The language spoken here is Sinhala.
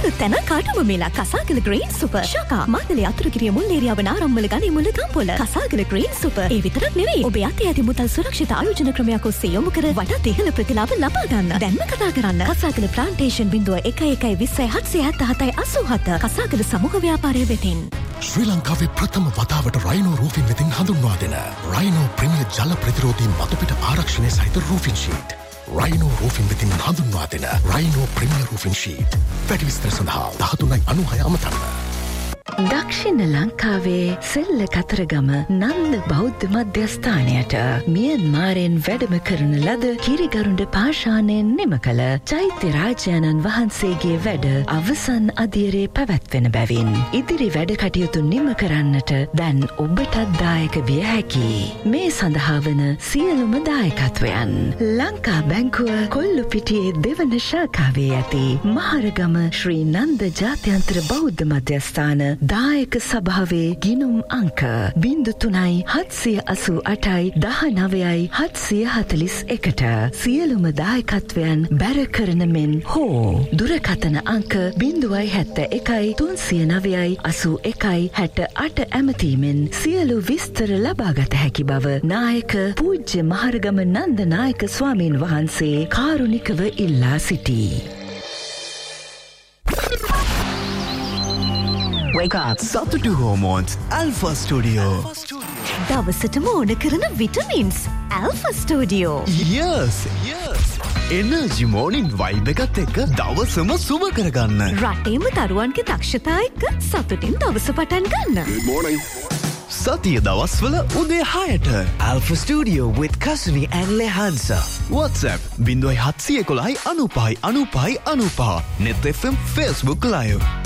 තැන කාටම මේලා කසාගල ග්‍රීන් සුපර් ශකා මාතලේ අතුරුගිරිය මුල් ඒරියාව නාරම්මල ගනි මුල ගම්පොල කසාගල ග්‍රීන් සුපර් ඒ විතරක් නෙවෙයි ඔබ යතේ ඇති මුදල් සුරක්ෂිත ආයෝජන ක්‍රමයක් ඔස්සේ යොමු කර වඩාත් ඉහළ ප්‍රතිලාභ ලබා ගන්න. දැන්ම කතා කරන්න කසාගල ප්ලාන්ටේෂන් 0112078787 කසාගල සමූහ ව්‍යාපාරය වෙතින්. ශ්‍රී ලංකාවේ ප්‍රථම වතාවට රයිනෝ රූෆින් වෙතින් හඳුන්වා දෙන රයිනෝ ප්‍රීමියර් ජල ප්‍රතිරෝධී මතුපිට ආරක්ෂණය සහිත රූෆින් ෂීට්. රයිනෝ රූෆින් වෙතින් හඳුන්වා දෙන රයිනෝ ප්‍රීමියර් රූෆින් ෂීට්. වැඩි විස්තර සඳහා 1396 අමතන්න. දක්ෂිණ ලංකාවේ සෙල්ල කතරගම නන්ද බෞද්ධ මධ්‍යස්ථානයට මියන්මාරෙන් වැඩම කරන ලද කිරිගරුඬ පාෂාණයෙන් නිම කළ චෛත්‍ය රාජානන් වහන්සේගේ වැඩ අවසන් අදියරේ පැවැත්වෙන බැවින් ඉදිරි වැඩ කටයුතු නිම කරන්නට දැන් ඔබටත් දායක විය හැකියි. මේ සඳහා වන සියලුම දායකත්වයන් ලංකා බැංකුව කොල්ලුපිටියේ දෙවන ශාඛාවේ ඇති මහරගම ශ්‍රී නන්ද ජාත්‍යන්තර බෞද්ධ මධ්‍යස්ථාන දායක සභාවේ ගිනුම් අංක 0378194741ට සියලුම දායකත්වයන් බැර කරන මෙන් හෝ දුරකථන අංක 071398168 ඇමතීමෙන් සියලු විස්තර ලබාගත හැකි බව නායක පූජ්‍ය මහරගම නන්දනායක ස්වාමීන් වහන්සේ කාරුණිකව ඉල්ලා සිටී. Wake up. Satutu Hormones Alpha Studio. දවසටම ඕන කරන vitamins Alpha Studio. Yes. Energy morning vibe එකත් එක්ක දවසම සුබ කරගන්න. රටේම දරුවන්ගේ දක්ෂතා එක්ක සතුටින් දවස පටන් ගන්න. Good morning. සතිය දවස්වල උදේ 6ට Alpha Studio with Kasuni and Lehansa. WhatsApp 0711 95 95 95. Net FM Facebook Live.